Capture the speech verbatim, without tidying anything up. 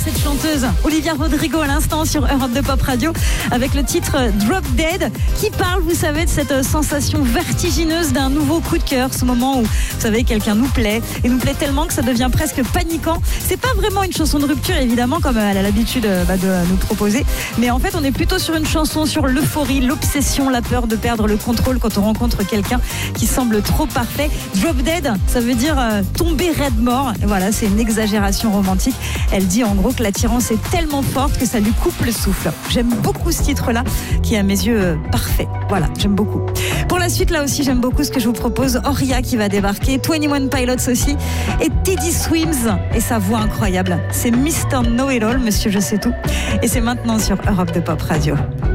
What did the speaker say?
cette chanteuse Olivia Rodrigo à l'instant sur Europe deux Pop Radio avec le titre Drop Dead qui parle, vous savez, de cette sensation vertigineuse d'un nouveau coup de cœur, ce moment où, vous savez, quelqu'un nous plaît et nous plaît tellement que ça devient presque paniquant. C'est pas vraiment une chanson de rupture, évidemment, comme elle a l'habitude bah, de nous proposer, mais en fait, on est plutôt sur une chanson sur l'euphorie, l'obsession, la peur de perdre le contrôle quand on rencontre quelqu'un qui semble trop parfait. Drop Dead, ça veut dire euh, tomber raide mort. Et voilà, c'est une exagération romantique. Elle dit en gros que l'attirance est tellement forte que ça lui coupe le souffle. J'aime beaucoup ce titre-là, qui est à mes yeux euh, parfait. Voilà, j'aime beaucoup. Pour la suite, là aussi, j'aime beaucoup ce que je vous propose. Oria qui va débarquer, vingt et un Pilots aussi, et Teddy Swims et sa voix incroyable. C'est mister Know It All, Monsieur Je Sais Tout. Et c'est maintenant sur Europe deux Pop Radio.